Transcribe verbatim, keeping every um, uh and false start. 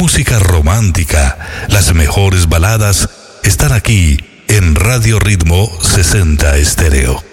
música romántica, las mejores baladas están aquí en Radio Ritmo sesenta Estéreo.